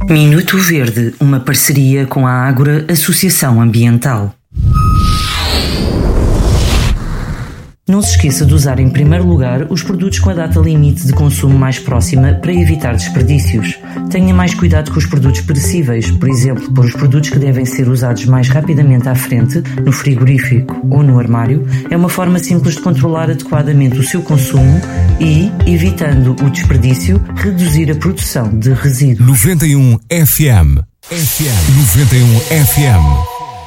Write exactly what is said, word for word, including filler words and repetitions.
Minuto Verde, uma parceria com a Ágora Associação Ambiental. Não se esqueça de usar em primeiro lugar os produtos com a data limite de consumo mais próxima para evitar desperdícios. Tenha mais cuidado com os produtos perecíveis, por exemplo, por os produtos que devem ser usados mais rapidamente à frente, no frigorífico ou no armário, é uma forma simples de controlar adequadamente o seu consumo e, evitando o desperdício, reduzir a produção de resíduos. noventa e um F M. F M. noventa e um F M.